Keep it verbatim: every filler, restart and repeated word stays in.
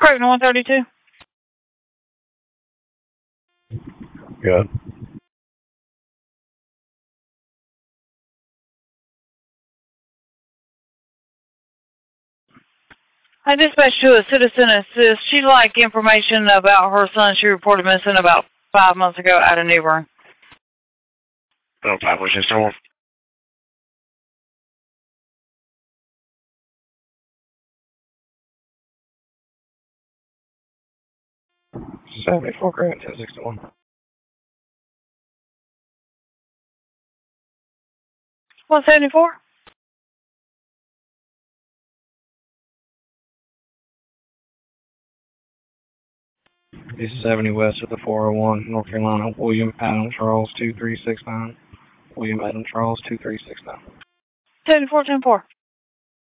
Creighton one thirty-two. Good. I dispatched to a citizen assist. She'd like information about her son she reported missing about five months ago out of New Bern. No, five was just on. seventy-four grand, ten sixty-one. one seventy-four? East seventy west of the four oh one, North Carolina, William Adam Charles two three six nine. William Adam Charles two three six nine. seventy-four ten four.